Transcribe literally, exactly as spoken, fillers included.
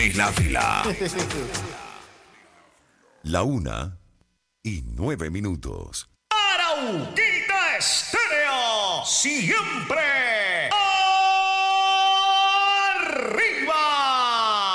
En la fila. La una y nueve minutos. Arauquita Estéreo, siempre